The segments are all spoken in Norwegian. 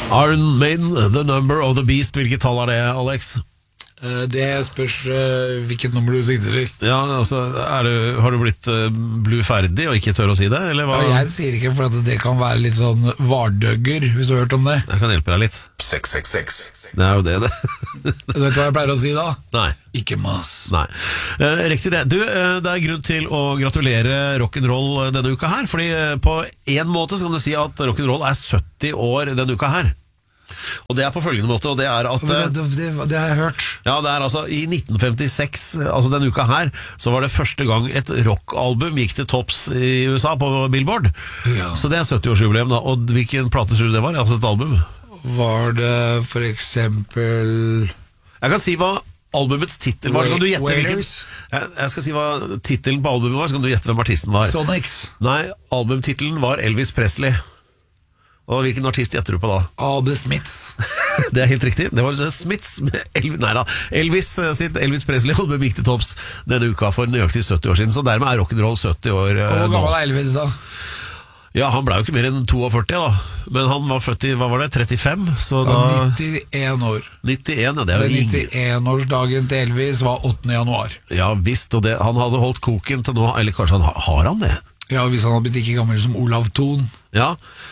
Iron Maiden, The Number of the Beast. Hvilket tall det, Alex? Det spørs hvilket nummer du sikter til. Ja, altså, har du blitt bluferdig og ikke tør å si det, eller hva? Ja, jeg sier ikke, for at det kan være litt sånn vardøgger, hvis du har hørt om det. Jeg kan hjelpe deg litt. 666. Det jo det. Vet du hva jeg pleier å si da? Nei. Ikke mas. Nei. Riktig det. Du, det grunn til å gratulere rock'n'roll denne uka her, fordi på en måte så kan du si at rock'n'roll 70 år denne uka her. Og det på følgende måte, og det at det har jeg hørt. Ja, det altså i 1956, altså denne uka her, så var det første gang et rockalbum gikk til topps i USA på Billboard. Ja. Så det 70-årsjubileum da. Og hvilken plate tror du det var? Altså et album? Var det for eksempel Jeg kan si hva albumets titel var, så kan du gjette hvilken. Wailers? Jeg skal si hva titelen på albumet var, så kan du gjette hvem artisten var. Sonics. Nei, albumtitelen var Elvis Presley. Og hvilken artist gjetter du på da? The Smiths. Det helt riktig. Det var Smiths med Elvis sitt Elvis Presley-album gikk til topps denne uka for nøyaktig 70 år siden. Så dermed rock'n'roll 70 år Hvor gammel Elvis da? Ja, han ble jo ikke mer enn 42 da. Men han var født i, hva var det, 35? Så da 91 år. 91, ja, det jo 91-årsdagen til Elvis var 8. januar. Ja, visst, og han hadde holdt koken til nå. Eller kanskje har han det? Ja, hvis han hadde blitt like gammel som Olav Thon. Ja,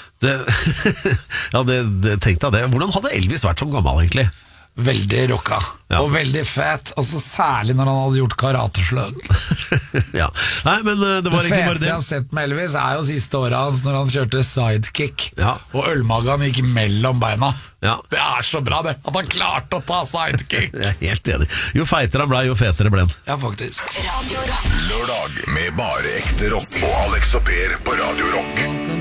ja, tenkte jeg det. Hvordan hadde Elvis vært som gammel egentlig? Veldig rocka, ja. Og veldig fet. Altså særlig når han hadde gjort karateslag. Ja. Nei, men det var egentlig bare det. Jeg har sett med Elvis jo siste året hans når han kjørte sidekick, ja. Og ølmagen gikk mellom beina. Ja. Det så bra det, at han klarte å ta sidekick. Jeg helt enig. Jo feitere han ble, jo fetere ble han. Ja, faktisk. Lørdag med bare ekte rock og Alex og Per på Radio Rock.